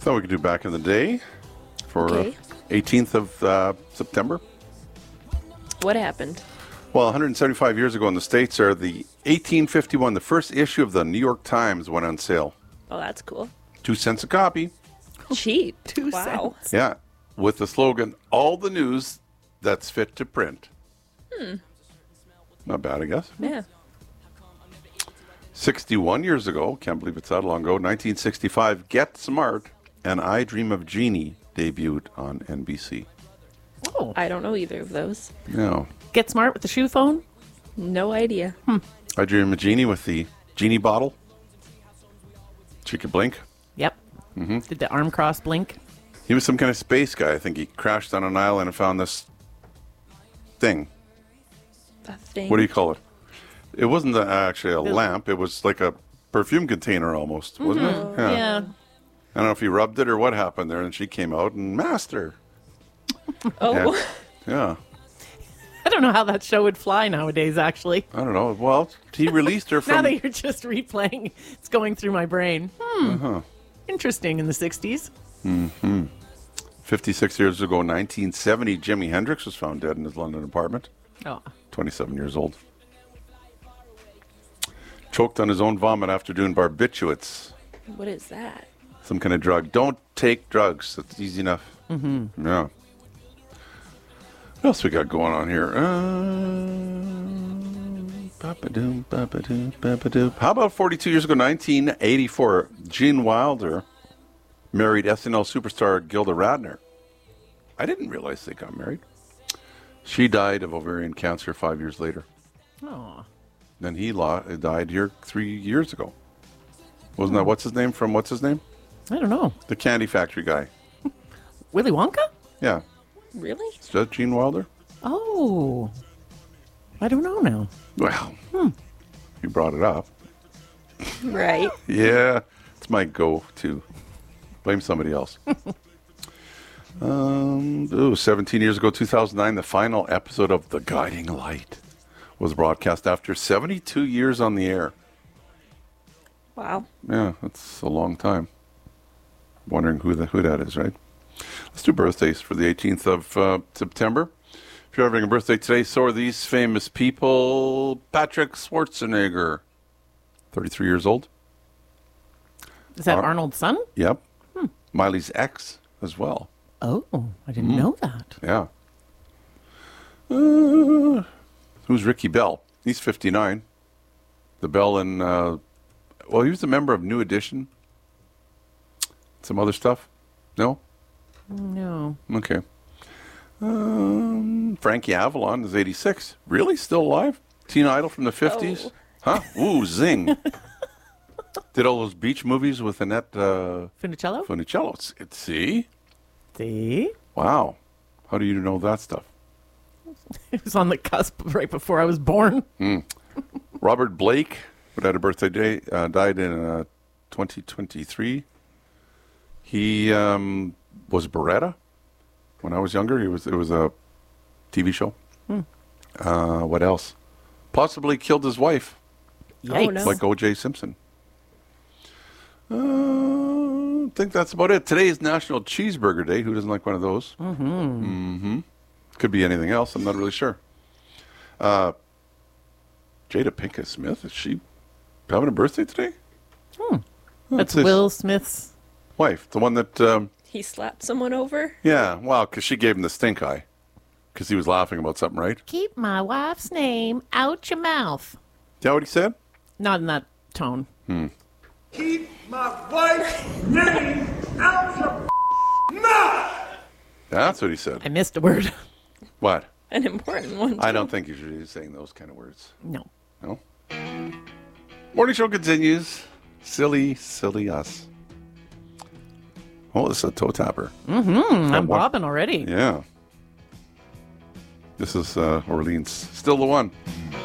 Thought we could do back in the day for Okay. 18th of September. What happened? Well, 175 years ago in the States, the 1851, the first issue of the New York Times went on sale. Oh, that's cool. 2 cents a copy. Cheap. 2 Wow. cents. Yeah. With the slogan, all the news that's fit to print. Not bad, I guess. Yeah. 61 years ago, can't believe it's that long ago, 1965, Get Smart and I Dream of Jeannie debuted on NBC. Oh. I don't know either of those. Yeah. Get smart with the shoe phone? No idea. I Dream of Jeannie with the Genie bottle. She could blink. Yep. Did the arm cross blink? He was some kind of space guy. I think he crashed on an island and found this thing. That thing. What do you call it? It wasn't actually a lamp. It was like a perfume container almost, wasn't it? Yeah. I don't know if he rubbed it or what happened there, and she came out and master. Oh. Yeah. I don't know how that show would fly nowadays, actually. I don't know. Well, he released her Now from... that you're just replaying, it's going through my brain. Interesting in the 60s. 56 years ago, 1970, Jimi Hendrix was found dead in his London apartment. Oh. 27 years old. Choked on his own vomit after doing barbiturates. What is that? Some kind of drug. Don't take drugs. That's easy enough. Yeah. What else we got going on here? Ba-ba-doom, ba-ba-doom, ba-ba-doom. How about 42 years ago, 1984, Gene Wilder married SNL superstar Gilda Radner. I didn't realize they got married. She died of ovarian cancer 5 years later. Oh. Then he died here 3 years ago. Wasn't that what's his name from What's His Name? I don't know. The candy factory guy. Willy Wonka? Yeah. Really? Is that Gene Wilder? Oh. I don't know now. Well, you brought it up. Right. Yeah, it's my go-to. Blame somebody else. 17 years ago, 2009, the final episode of The Guiding Light was broadcast after 72 years on the air. Wow. Yeah, that's a long time. Wondering who that is, right? Let's do birthdays for the 18th of September. If you're having a birthday today, so are these famous people. Patrick Schwarzenegger, 33 years old. Is that Arnold's son? Yep. Miley's ex as well. Oh, I didn't know that. Yeah. Who's Ricky Bell? He's 59. The Bell in, he was a member of New Edition. Some other stuff? No? No. Okay. Frankie Avalon is 86. Really? Still alive? Teen Idol from the 50s? Oh. Huh? Ooh, zing. Did all those beach movies with Annette Funicello? Funicello. See? See? Wow. How do you know that stuff? It was on the cusp right before I was born. Robert Blake, who had a birthday day, died in 2023. He was Beretta when I was younger. It was a TV show. What else? Possibly killed his wife, Yikes. Oh, no. like O.J. Simpson. I think that's about it. Today is National Cheeseburger Day. Who doesn't like one of those? Could be anything else. I'm not really sure. Jada Pinkett Smith, is she having a birthday today? That's his Will Smith's. wife, the one that, He slapped someone over? yeah, well, because she gave him the stink eye because he was laughing about something, right? Keep my wife's name out your mouth. Is that what he said? Not in that tone. Keep my wife's name out your mouth! That's what he said. I missed a word. What? An important one. I don't think you should be saying those kind of words. No. No? Morning show continues. Silly, silly us. Oh, this is a toe tapper. I'm what- bobbing already. Yeah. This is Orleans. Still the one.